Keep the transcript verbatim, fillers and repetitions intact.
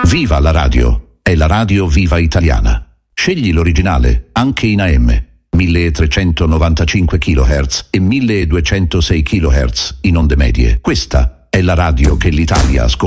Viva la radio! È la radio Viva Italiana. Scegli l'originale, anche in A M, milletrecentonovantacinque chilohertz e milleduecentosei chilohertz in onde medie. Questa è la radio che l'Italia ascolta.